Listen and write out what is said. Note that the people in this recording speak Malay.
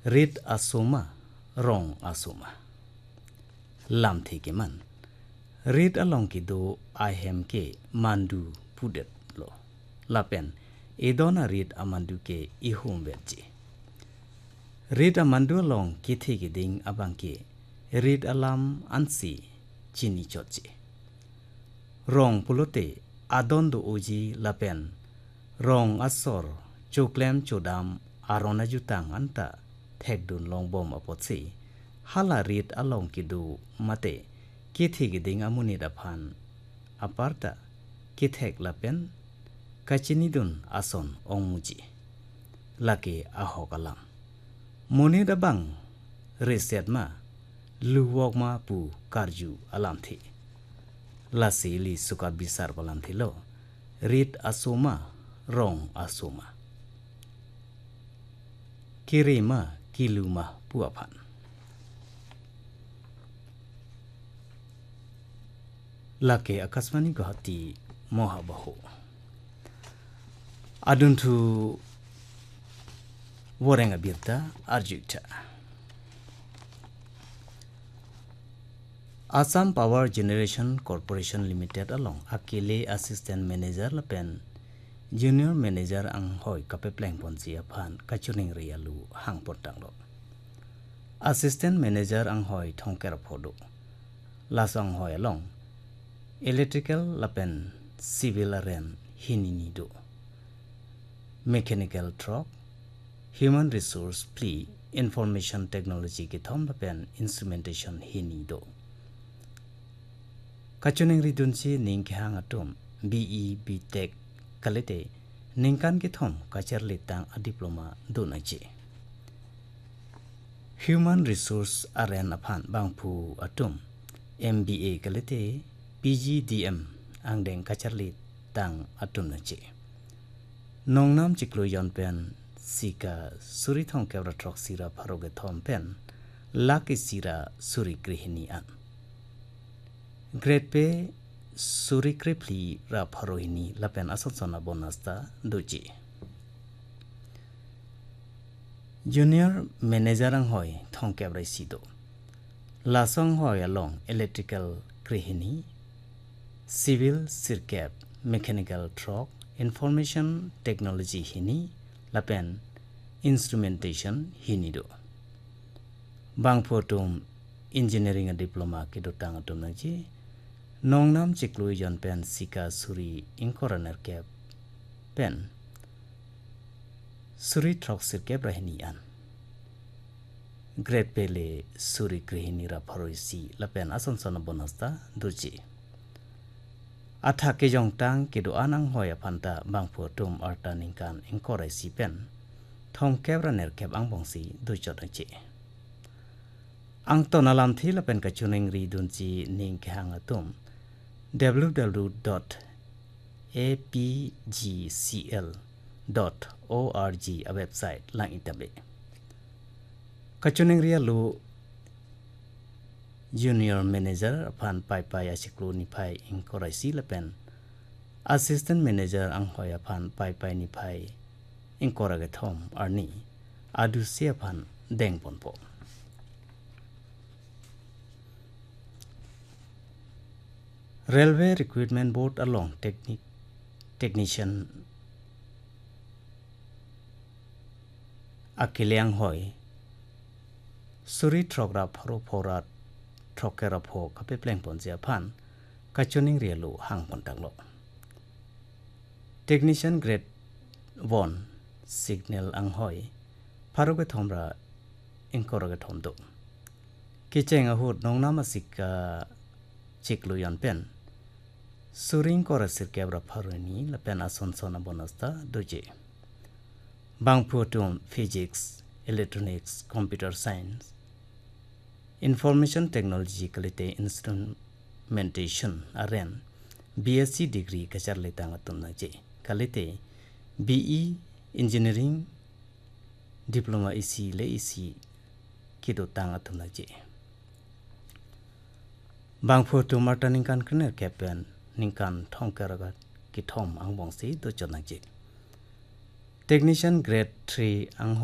red asoma wrong asoma lam theke man red along ki do I hem ke mandu pudet lo lapen edona red amandu ke ihum verji red amandu along ki theke ding abang ke red alam ansi chini chochi wrong pulote adondo oji lapen wrong asor choklem chodam arona jutang anta thekdun longbom apotsi hala red along ki do mate ki theke ding amuni da phan aparta ki thek lapen kachini dun ason ongmuji lake ahokalam mone da bang reset ma luwok ma pu karju alam thi lasili suka bisar balam thilo red asoma wrong asoma kirima kiluma puapan lake akasmani gohati mohabaho aduntu worenga birta arjuta Assam Power Generation Corporation Limited along akile assistant manager lapen junior manager ang hoi kape pleng ponsi aphan kachuning rialu hang potang lo assistant manager ang hoi thongker phodo lasang hoi along electrical lapen civil aren hinini do mechanical truck human resource plea information technology ki thom lapen instrumentation hini do kachuning ridunchi ninghang atom BE BTech kalete ningkan ki thom kacharli tang a diploma donachi human resource aren aphan bangphu atom MBA kalete PGDM angdeng kacharli tang atom nachi nongnam chiklo yon pen sika suri thong kebra trok sira pharoge thom pen laki sira suri grihini an grade pe suri kripli ra pharohini lapen asonsona bonasta doji junior manager ang hoi thong kebra sido lasong hoi along electrical grihini civil circuit mechanical truck information technology hini lapen instrumentation hini do bang photum engineering diploma ki do tang atom naji nongnam chiklu yon pen sika suri inkoraner ke pen suri truck circuit rahini an grade pele suri grihini ra pharoisi lapen asonsona bonasta doji atha ke jong tang ke do anang hoya phanta bangpho tum artaning kan inkorai si pen thong kebra ner keb ang bongsi do chodachi ang tonalam thila pen ka chuning ri dunchi ning khang atum www.apgcl.org a website lang itabe kachuning ria lu junior manager phan pai pai asiklu ni phai inkorai si lapen assistant manager ang hoya phan pai pai ni phai inkora ge thom arni adu se phan deng ponpo Railway Recruitment Board along technician Akiliang Hoi Suri Trogra Pharo Phorat Trokera Pho Kape Pleng Ponzia Phan Kachuning Rielu Hang Pontanglo Technician Grade 1 Signal Ang Hoi Pharoge Thomra Inkorage Thomdo Kicheng Ahut Nongnama Sika Chiklu Yon Pen Suring Korasir Kebra Pharoni Lapen Asonsona Bonasta Doje Bangputum Physics, Electronics, Computer Science Information Technology Kalite Instrumentation Aren BSc degree Kacharle Tangatum Naje Kalite BE Engineering Diploma EC Le EC Kido Tangatum Naje Bangpho to Marta Ninkan Kner Capen Ninkan Thongkaraga Kitom Ang Bongsi do Chonaje Technician Grade 3 Ang